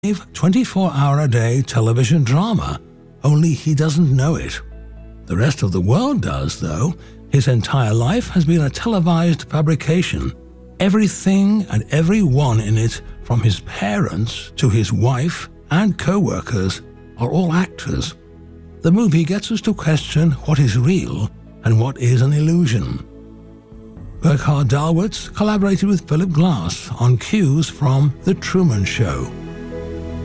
24-hour-a-day television drama, only he doesn't know it. The rest of the world does, though. His entire life has been a televised fabrication. Everything and everyone in it, from his parents to his wife and co-workers, are all actors. The movie gets us to question what is real and what is an illusion. Burkhard Dalwitz collaborated with Philip Glass on cues from The Truman Show.